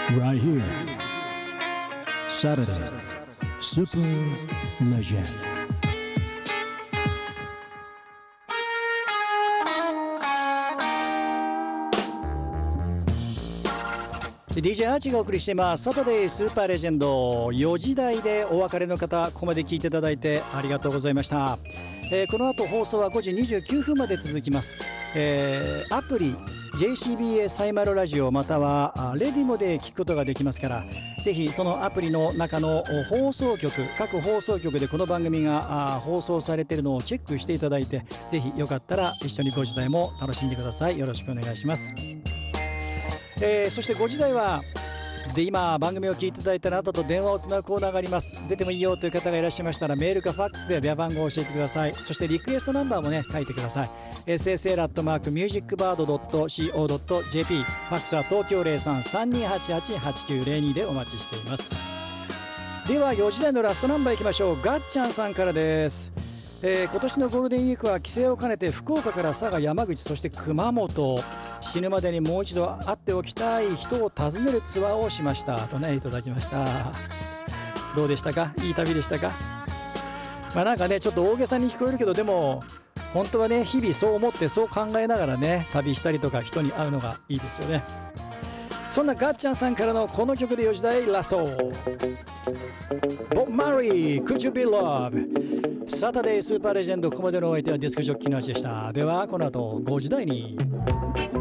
Right here, Saturday, Super Legend. DJ アーチがお送りしていますサタデースーパーレジェンド。4時台でお別れの方、ここまで聞いていただいてありがとうございました。この後放送は5時29分まで続きます。アプリ JCBA サイマルラジオまたはレディモで聞くことができますから、ぜひそのアプリの中の放送局、各放送局でこの番組が放送されているのをチェックしていただいて、ぜひよかったら一緒に5時台も楽しんでください。よろしくお願いします。そして5時台はで今番組を聞いていただいたあなたと電話をつなぐコーナーがあります。出てもいいよという方がいらっしゃいましたら、メールかファックスで電話番号を教えてください。そしてリクエストナンバーもね書いてください。ssl@musicbird.co.jp、 ファックスは東京 03-3288-8902 でお待ちしています。では4時台のラストナンバーいきましょう。ガッチャンさんからです。今年のゴールデンウィークは帰省を兼ねて福岡から佐賀、山口、そして熊本、死ぬまでにもう一度会っておきたい人を訪ねるツアーをしましたとね、いただきました。どうでしたか？いい旅でしたか？なんかねちょっと大げさに聞こえるけど、でも本当はね日々そう思ってそう考えながらね旅したりとか人に会うのがいいですよね。そんなガッチャンさんからのこの曲で4時台ラスト、ボブ・マリー Could You Be Love。 サタデースーパーレジェンド、ここまでのお相手はディスクジョッキーの足でした。ではこの後5時台に